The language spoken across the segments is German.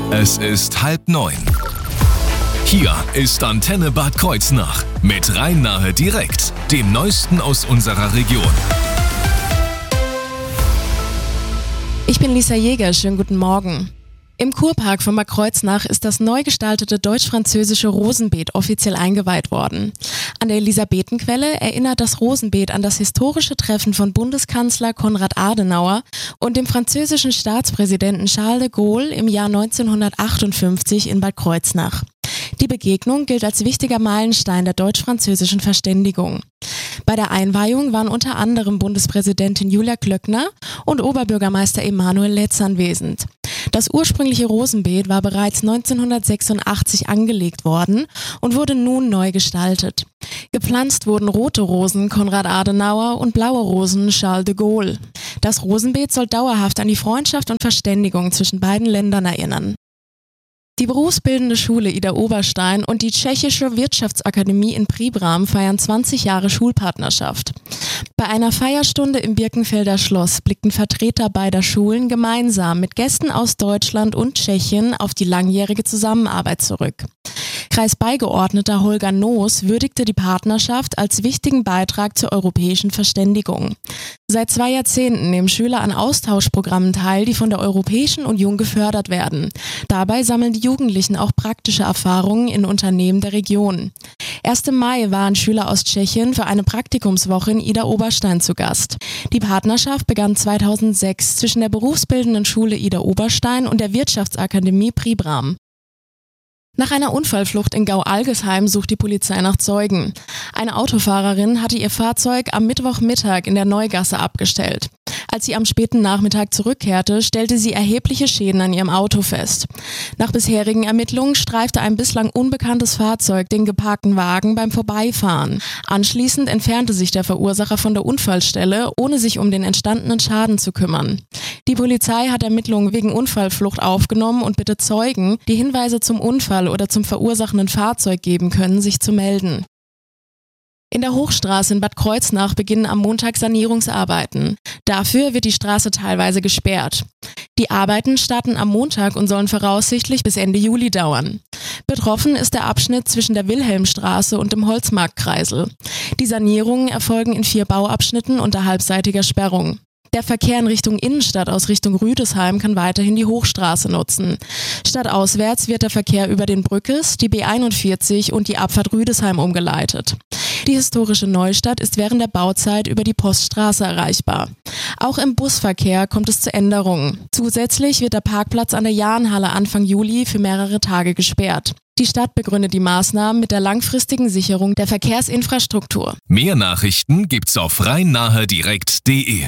Es ist 8:30. Hier ist Antenne Bad Kreuznach mit Rhein-Nahe direkt, dem Neuesten aus unserer Region. Ich bin Lisa Jäger, schönen guten Morgen. Im Kurpark von Bad Kreuznach ist das neu gestaltete deutsch-französische Rosenbeet offiziell eingeweiht worden. An der Elisabethenquelle erinnert das Rosenbeet an das historische Treffen von Bundeskanzler Konrad Adenauer und dem französischen Staatspräsidenten Charles de Gaulle im Jahr 1958 in Bad Kreuznach. Die Begegnung gilt als wichtiger Meilenstein der deutsch-französischen Verständigung. Bei der Einweihung waren unter anderem Bundespräsidentin Julia Klöckner und Oberbürgermeister Emanuel Letz anwesend. Das ursprüngliche Rosenbeet war bereits 1986 angelegt worden und wurde nun neu gestaltet. Gepflanzt wurden rote Rosen Konrad Adenauer und blaue Rosen Charles de Gaulle. Das Rosenbeet soll dauerhaft an die Freundschaft und Verständigung zwischen beiden Ländern erinnern. Die berufsbildende Schule Ida Oberstein und die Tschechische Wirtschaftsakademie in Příbram feiern 20 Jahre Schulpartnerschaft. Bei einer Feierstunde im Birkenfelder Schloss blickten Vertreter beider Schulen gemeinsam mit Gästen aus Deutschland und Tschechien auf die langjährige Zusammenarbeit zurück. Kreisbeigeordneter Holger Noos würdigte die Partnerschaft als wichtigen Beitrag zur europäischen Verständigung. Seit 2 Jahrzehnten nehmen Schüler an Austauschprogrammen teil, die von der Europäischen Union gefördert werden. Dabei sammeln die Jugendlichen auch praktische Erfahrungen in Unternehmen der Region. Erst im Mai waren Schüler aus Tschechien für eine Praktikumswoche in Ida Oberstein zu Gast. Die Partnerschaft begann 2006 zwischen der berufsbildenden Schule Ida Oberstein und der Wirtschaftsakademie Příbram. Nach einer Unfallflucht in Gau-Algesheim sucht die Polizei nach Zeugen. Eine Autofahrerin hatte ihr Fahrzeug am Mittwochmittag in der Neugasse abgestellt. Als sie am späten Nachmittag zurückkehrte, stellte sie erhebliche Schäden an ihrem Auto fest. Nach bisherigen Ermittlungen streifte ein bislang unbekanntes Fahrzeug den geparkten Wagen beim Vorbeifahren. Anschließend entfernte sich der Verursacher von der Unfallstelle, ohne sich um den entstandenen Schaden zu kümmern. Die Polizei hat Ermittlungen wegen Unfallflucht aufgenommen und bittet Zeugen, die Hinweise zum Unfall oder zum verursachenden Fahrzeug geben können, sich zu melden. In der Hochstraße in Bad Kreuznach beginnen am Montag Sanierungsarbeiten. Dafür wird die Straße teilweise gesperrt. Die Arbeiten starten am Montag und sollen voraussichtlich bis Ende Juli dauern. Betroffen ist der Abschnitt zwischen der Wilhelmstraße und dem Holzmarktkreisel. Die Sanierungen erfolgen in 4 Bauabschnitten unter halbseitiger Sperrung. Der Verkehr in Richtung Innenstadt aus Richtung Rüdesheim kann weiterhin die Hochstraße nutzen. Stadtauswärts wird der Verkehr über den Brückes, die B41 und die Abfahrt Rüdesheim umgeleitet. Die historische Neustadt ist während der Bauzeit über die Poststraße erreichbar. Auch im Busverkehr kommt es zu Änderungen. Zusätzlich wird der Parkplatz an der Jahnhalle Anfang Juli für mehrere Tage gesperrt. Die Stadt begründet die Maßnahmen mit der langfristigen Sicherung der Verkehrsinfrastruktur. Mehr Nachrichten gibt's auf rhein-nahe-direkt.de.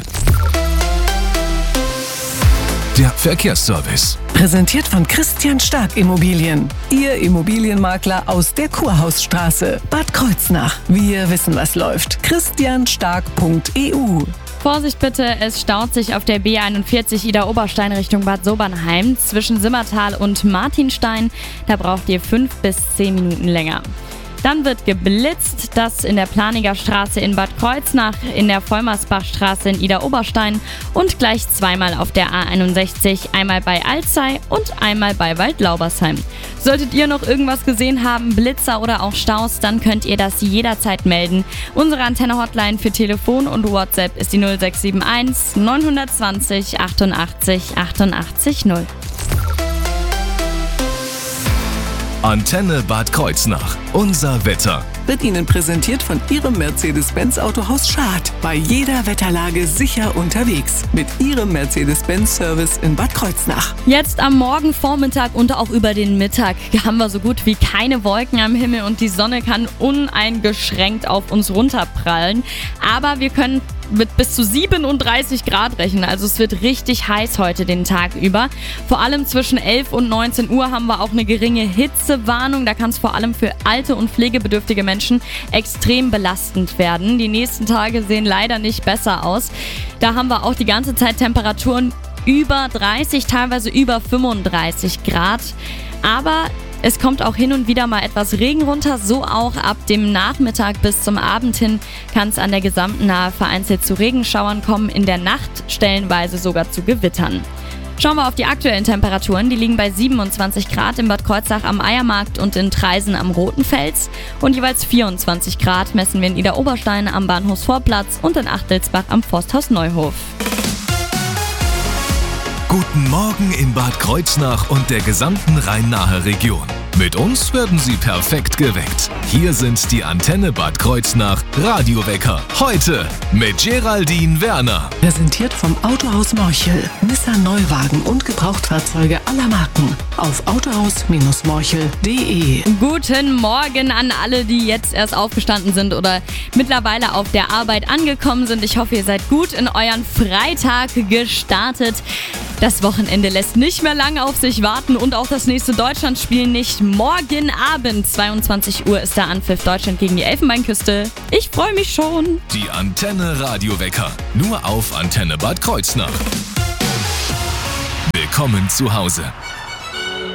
Der Verkehrsservice. Präsentiert von Christian Stark Immobilien. Ihr Immobilienmakler aus der Kurhausstraße, Bad Kreuznach. Wir wissen, was läuft. christianstark.eu. Vorsicht bitte, es staut sich auf der B41 Ida Oberstein Richtung Bad Sobernheim zwischen Simmertal und Martinstein. Da braucht ihr 5 bis 10 Minuten länger. Dann wird geblitzt, das in der Planiger Straße in Bad Kreuznach, in der Vollmersbachstraße in Ida Oberstein und gleich zweimal auf der A61, einmal bei Alzey und einmal bei Waldlaubersheim. Solltet ihr noch irgendwas gesehen haben, Blitzer oder auch Staus, dann könnt ihr das jederzeit melden. Unsere Antenne-Hotline für Telefon und WhatsApp ist die 0671 920 88 88 0. Antenne Bad Kreuznach. Unser Wetter. Wird Ihnen präsentiert von Ihrem Mercedes-Benz Autohaus Schad. Bei jeder Wetterlage sicher unterwegs. Mit Ihrem Mercedes-Benz-Service in Bad Kreuznach. Jetzt am Morgen, Vormittag und auch über den Mittag haben wir so gut wie keine Wolken am Himmel und die Sonne kann uneingeschränkt auf uns runterprallen. Aber wir können mit bis zu 37 Grad rechnen. Also es wird richtig heiß heute den Tag über. Vor allem zwischen 11 und 19 Uhr haben wir auch eine geringe Hitzewarnung. Da kann es vor allem für alte und pflegebedürftige Menschen extrem belastend werden. Die nächsten Tage sehen leider nicht besser aus. Da haben wir auch die ganze Zeit Temperaturen über 30, teilweise über 35 Grad. Aber es kommt auch hin und wieder mal etwas Regen runter, so auch ab dem Nachmittag bis zum Abend hin kann es an der gesamten Nahe vereinzelt zu Regenschauern kommen, in der Nacht stellenweise sogar zu Gewittern. Schauen wir auf die aktuellen Temperaturen. Die liegen bei 27 Grad in Bad Kreuznach am Eiermarkt und in Traisen am Rotenfels. Und jeweils 24 Grad messen wir in Idar-Oberstein am Bahnhofsvorplatz und in Achtelsbach am Forsthaus Neuhof. Guten Morgen in Bad Kreuznach und der gesamten Rhein-Nahe Region. Mit uns werden Sie perfekt geweckt. Hier sind die Antenne Bad Kreuznach Radiowecker. Heute mit Geraldine Werner. Präsentiert vom Autohaus Morchel. Nissan Neuwagen und Gebrauchtfahrzeuge aller Marken. Auf autohaus-morchel.de. Guten Morgen an alle, die jetzt erst aufgestanden sind oder mittlerweile auf der Arbeit angekommen sind. Ich hoffe, ihr seid gut in euren Freitag gestartet. Das Wochenende lässt nicht mehr lange auf sich warten und auch das nächste Deutschlandspiel nicht. Morgen Abend, 22 Uhr, ist der Anpfiff Deutschland gegen die Elfenbeinküste. Ich freue mich schon. Die Antenne Radiowecker. Nur auf Antenne Bad Kreuznach. Willkommen zu Hause.